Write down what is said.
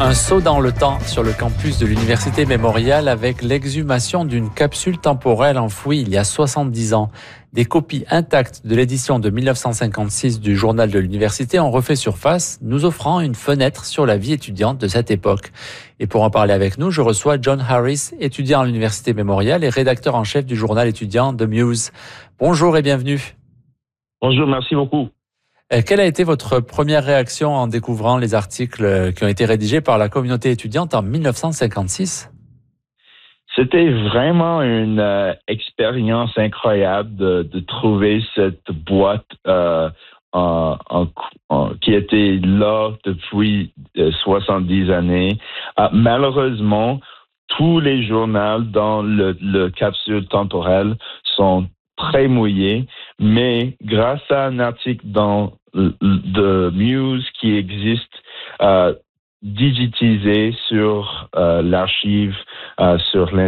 Un saut dans le temps sur le campus de l'Université Memorial avec l'exhumation d'une capsule temporelle enfouie il y a 70 ans. Des copies intactes de l'édition de 1956 du journal de l'université ont refait surface, nous offrant une fenêtre sur la vie étudiante de cette époque. Et pour en parler avec nous, je reçois John Harris, étudiant à l'Université Memorial et rédacteur en chef du journal étudiant The Muse. Bonjour et bienvenue. Bonjour, merci beaucoup. Quelle a été votre première réaction en découvrant les articles qui ont été rédigés par la communauté étudiante en 1956 ? C'était vraiment une expérience incroyable de trouver cette boîte qui était là depuis 70 années. Malheureusement, tous les journaux dans le capsule temporelle sont très mouillés, mais grâce à un article dans The Muse qui existe digitalisé sur l'archive sur